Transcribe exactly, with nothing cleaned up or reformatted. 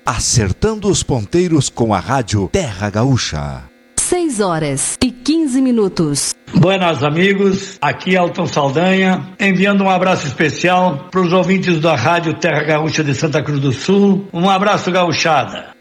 acertando os ponteiros com a rádio Terra Gaúcha. seis horas e quinze minutos. Buenas amigos, aqui Elton Saldanha, enviando um abraço especial para os ouvintes da rádio Terra Gaúcha de Santa Cruz do Sul. Um abraço, gauchada.